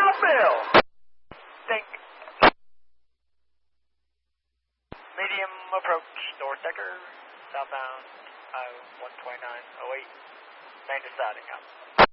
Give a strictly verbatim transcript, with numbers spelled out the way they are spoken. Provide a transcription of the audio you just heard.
Bill. Think. Medium approach, door decker, southbound, I one twenty-nine oh eight, main deciding up.